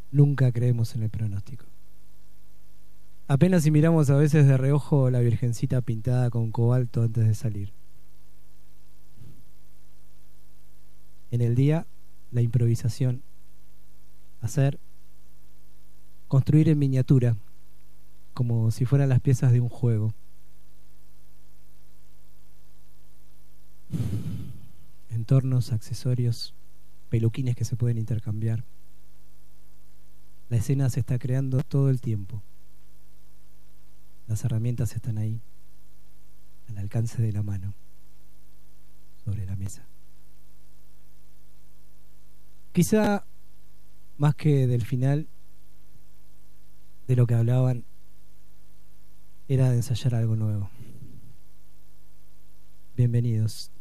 nunca creemos en el pronóstico. Apenas si miramos a veces de reojo la virgencita pintada con cobalto antes de salir. En el día, la improvisación, hacer, construir en miniatura, como si fueran las piezas de un juego. Entornos, accesorios, peluquines que se pueden intercambiar. La escena se está creando todo el tiempo. Las herramientas están ahí, al alcance de la mano, sobre la mesa. Quizá más que del final, de lo que hablaban era de ensayar algo nuevo. Bienvenidos.